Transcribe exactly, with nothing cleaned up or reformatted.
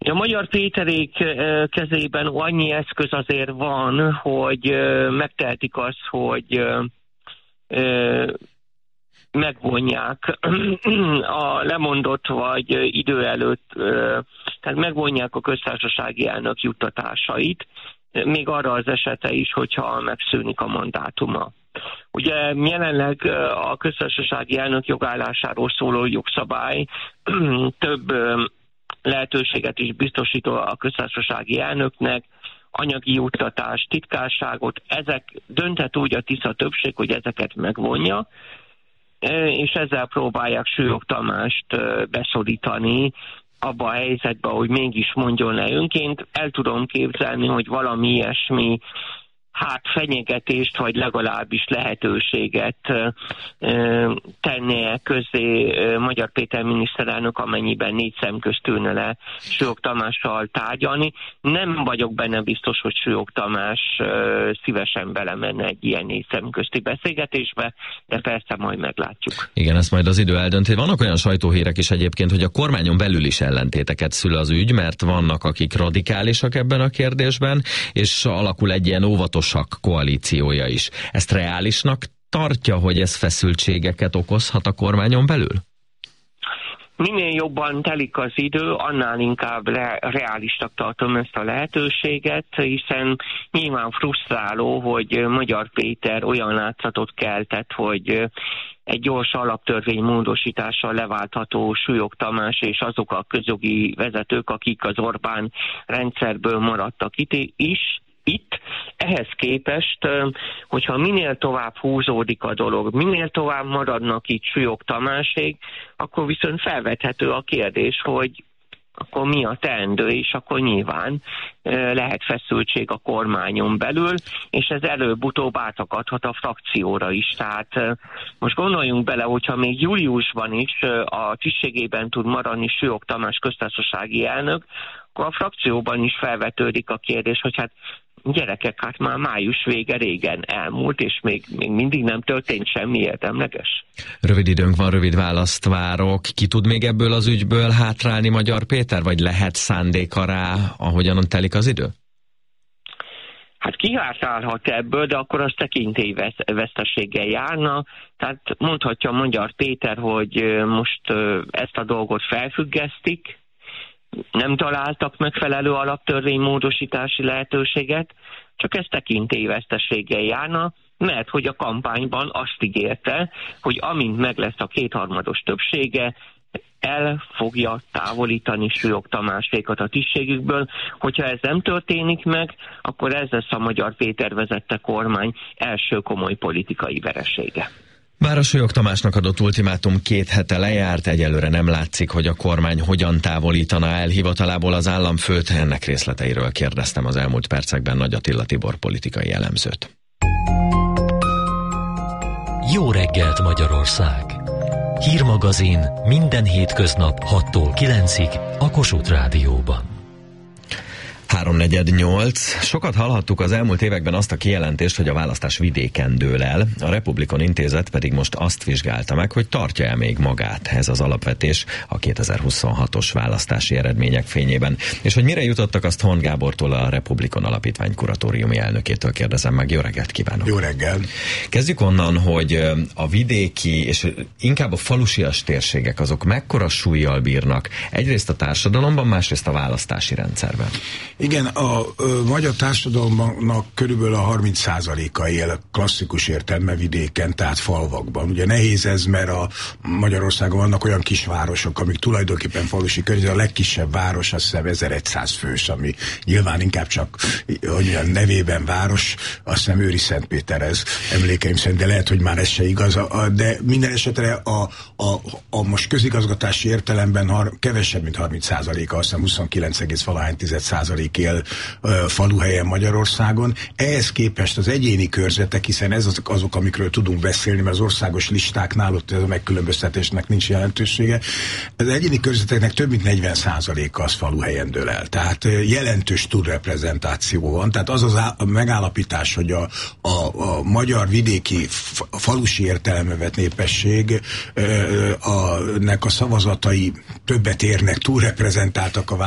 A Magyar Péterék kezében annyi eszköz azért van, hogy megtehetik azt, hogy megvonják a lemondott vagy idő előtt, tehát megvonják a köztársasági elnök juttatásait, még arra az esete is, hogyha megszűnik a mandátuma. Ugye jelenleg a köztársasági elnök jogállásáról szóló jogszabály több lehetőséget is biztosít a köztársasági elnöknek, anyagi juttatás, titkárságot, ezek dönthet úgy a tiszta többség, hogy ezeket megvonja, és ezzel próbálják Súlyog Tamást beszorítani abba a helyzetbe, hogy mégis mondjon le önként. El tudom képzelni, hogy valami ilyesmi hát fenyegetést, vagy legalábbis lehetőséget tennie közé Magyar Péter miniszterelnök, amennyiben négy szem közt ülne le Súlyog Tamással tárgyalni. Nem vagyok benne biztos, hogy Súlyog Tamás szívesen belemenne egy ilyen négy szem közti beszélgetésbe, de persze majd meglátjuk. Igen, ezt majd az idő eldönti. Vannak olyan sajtóhírek is egyébként, hogy a kormányon belül is ellentéteket szül az ügy, mert vannak, akik radikálisak ebben a kérdésben, és alakul egy ilyen óvatos koalíciója is. Ezt reálisnak tartja, hogy ez feszültségeket okozhat a kormányon belül? Minél jobban telik az idő, annál inkább re- reálisnak tartom ezt a lehetőséget, hiszen nyilván frusztráló, hogy Magyar Péter olyan látszatot keltett, hogy egy gyors alaptörvény módosítással leváltható Súlyog Tamás és azok a közjogi vezetők, akik az Orbán rendszerből maradtak itt is, Itt, ehhez képest, hogyha minél tovább húzódik a dolog, minél tovább maradnak itt Súlyog Tamásék, akkor viszont felvethető a kérdés, hogy akkor mi a teendő, és akkor nyilván lehet feszültség a kormányon belül, és ez előbb-utóbb átakadhat a frakcióra is. Tehát most gondoljunk bele, hogyha még júliusban is a tisztségében tud maradni Súlyog Tamás köztársasági elnök, akkor a frakcióban is felvetődik a kérdés, hogy hát gyerekek, hát már május vége régen elmúlt, és még, még mindig nem történt semmi érdemleges. Rövid időnk van, rövid választ várok. Ki tud még ebből az ügyből hátrálni Magyar Péter, vagy lehet szándéka rá, ahogyan telik az idő? Hát kihátrálhat ebből, de akkor az tekintélyveszteséggel járna. Tehát mondhatja Magyar Péter, hogy most ezt a dolgot felfüggesztik, nem találtak megfelelő alaptörvénymódosítási lehetőséget, csak ez tekintélyveszteséggel járna, mert hogy a kampányban azt ígérte, hogy amint meg lesz a kétharmados többsége, el fogja távolítani Súlyog Tamásékat a tisztségükből. Hogyha ez nem történik meg, akkor ez lesz a Magyar Péter vezette kormány első komoly politikai veresége. Bár a Súlyog Tamásnak adott ultimátum két hete lejárt, egyelőre nem látszik, hogy a kormány hogyan távolítana el hivatalából az államfőt. Ennek részleteiről kérdeztem az elmúlt percekben Nagy Attila Tibor politikai elemzőt. Jó reggelt, Magyarország! Hírmagazin minden hétköznap hattól kilencig a Kossuth Rádióban. háromnegyed nyolc. Sokat hallhattuk az elmúlt években azt a kijelentést, hogy a választás vidéken dől el. A Republikon Intézet pedig most azt vizsgálta meg, hogy tartja-e még magát ez az alapvetés a kétezer-huszonhatos választási eredmények fényében. És hogy mire jutottak, azt Hont Gábortól, a Republikon Alapítvány kuratóriumi elnökétől kérdezem meg. Jó reggelt kívánok! Jó reggelt! Kezdjük onnan, hogy a vidéki és inkább a falusias térségek azok mekkora súllyal bírnak egyrészt a társadalomban, másrészt a választási rendszerben. Igen, a ö, magyar társadalomnak körülbelül a harminc százaléka él klasszikus értelme vidéken, tehát falvakban. Ugye nehéz ez, mert a Magyarországon vannak olyan kisvárosok, amik tulajdonképpen falusi környezet. A legkisebb város azt hiszem ezerszáz fős, ami nyilván inkább csak, hogy olyan nevében város, azt hiszem Őri-Szentpéter ez emlékeim szerint, de lehet, hogy már ez se igaz. A, de minden esetre a, a, a most közigazgatási értelemben har, kevesebb, mint harminc százaléka, azt hiszem huszonkilenc egész valahány tized százalék él uh, faluhelyen Magyarországon. Ehhez képest az egyéni körzetek, hiszen ez azok, azok, amikről tudunk beszélni, mert az országos listáknál ott ez a megkülönböztetésnek nincs jelentősége. Az egyéni körzeteknek több mint negyven százaléka az faluhelyen dől el. Tehát uh, jelentős túlreprezentáció van. Tehát az az á- a megállapítás, hogy a, a, a magyar vidéki f- falusi értelembe vett népesség uh, a, nek a szavazatai többet érnek, túlreprezentáltak a